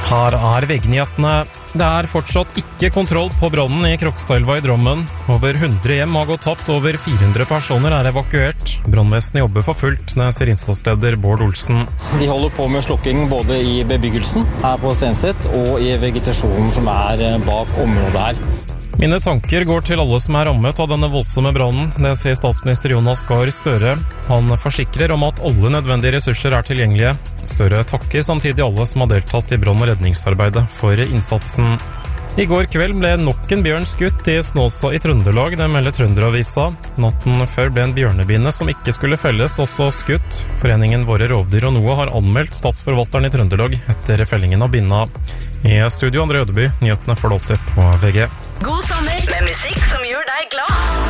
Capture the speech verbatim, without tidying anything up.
Her er veggnyhetene. Det er fortsatt ikke kontroll på brannen i Krokstadelva i Drammen. Over hundre hjem har gått tapt, over fire hundre personer er evakuert. Brannvesenet jobber for fullt, sier innsatsleder Bård Olsen. De holder på med slukking både i bebyggelsen her på Stenset og i vegetasjonen som er bak området her. Mine tanker går til alle som er rammet av denne voldsomme brannen, det sier statsminister Jonas Gahr Støre. Han forsikrer om at alle nødvendige ressurser er tilgjengelige. Støre takker samtidig alle som har deltatt i brann- og redningsarbeidet for innsatsen. I går kveld ble nok en bjørn skutt i Snåsa i Trøndelag, det melder Trønderavisa. Natten før ble en bjørnebinne som ikke skulle felles også skutt. Foreningen Våre Rovdyr og Noe har anmeldt statsforvalteren i Trøndelag etter fellingen av binna. I studio Andre Ødeby, nyhetene får du alltid på V G. God sommer med musikk som gjør deg glad.